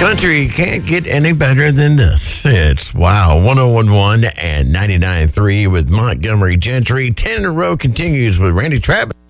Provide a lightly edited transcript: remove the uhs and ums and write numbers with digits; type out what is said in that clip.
Country can't get any better than this. It's Wow 1011 and 99.3 with Montgomery Gentry. 10 in a row continues with Randy Travis.